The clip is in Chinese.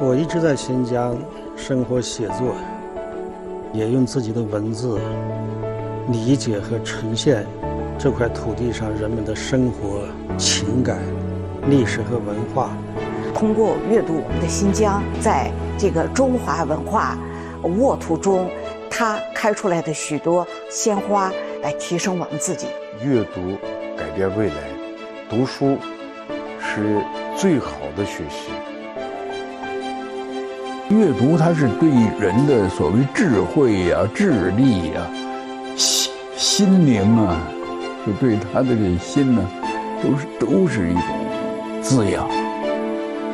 我一直在新疆生活写作，也用自己的文字理解和呈现这块土地上人们的生活、情感、历史和文化。 通过阅读我们的新疆，在这个中华文化沃土中，它开出来的许多鲜花，来提升我们自己。 阅读改变未来，读书是最好的学习。 阅读它是对人的所谓智慧呀、智力呀、心灵啊，就对他的这心呢，都是一种滋养。